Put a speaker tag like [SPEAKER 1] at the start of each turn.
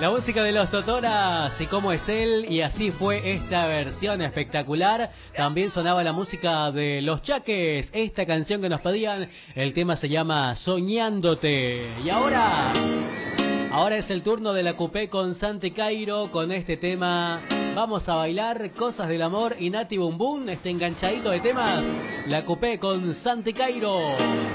[SPEAKER 1] La música de los Totoras y cómo es él, y así fue esta versión espectacular. También sonaba la música de Los Chaques, esta canción que nos pedían, el tema se llama Soñándote. Y ahora es el turno de la Coupé con Santi Cairo, con este tema vamos a bailar Cosas del Amor y Nati Boom Boom, este enganchadito de temas, la Coupé con Santi Cairo.